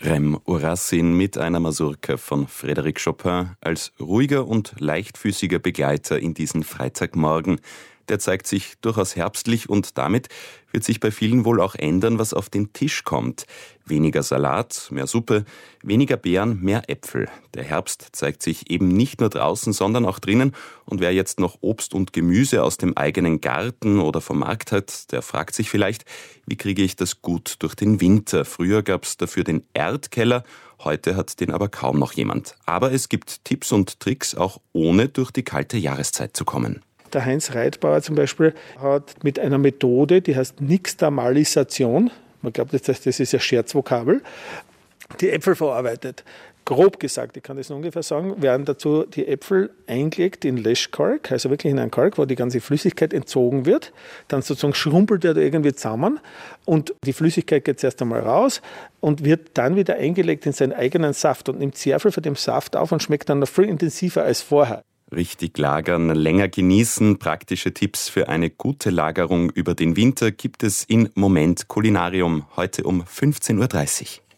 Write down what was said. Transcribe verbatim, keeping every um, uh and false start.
Rem Urassin mit einer Masurka von Frédéric Chopin als ruhiger und leichtfüßiger Begleiter in diesen Freitagmorgen. Der zeigt sich durchaus herbstlich und damit wird sich bei vielen wohl auch ändern, was auf den Tisch kommt. Weniger Salat, mehr Suppe, weniger Beeren, mehr Äpfel. Der Herbst zeigt sich eben nicht nur draußen, sondern auch drinnen. Und wer jetzt noch Obst und Gemüse aus dem eigenen Garten oder vom Markt hat, der fragt sich vielleicht, wie kriege ich das gut durch den Winter? Früher gab es dafür den Erdkeller, heute hat den aber kaum noch jemand. Aber es gibt Tipps und Tricks, auch ohne durch die kalte Jahreszeit zu kommen. Der Heinz Reitbauer zum Beispiel hat mit einer Methode, die heißt Nixtamalisation, man glaubt jetzt, das ist ein Scherzvokabel, die Äpfel verarbeitet. Grob gesagt, ich kann das ungefähr sagen, werden dazu die Äpfel eingelegt in Löschkalk, also wirklich in einen Kalk, wo die ganze Flüssigkeit entzogen wird. Dann sozusagen schrumpelt er da irgendwie zusammen und die Flüssigkeit geht zuerst einmal raus und wird dann wieder eingelegt in seinen eigenen Saft und nimmt sehr viel von dem Saft auf und schmeckt dann noch viel intensiver als vorher. Richtig lagern, länger genießen, praktische Tipps für eine gute Lagerung über den Winter gibt es in Moment Kulinarium heute um fünfzehn Uhr dreißig.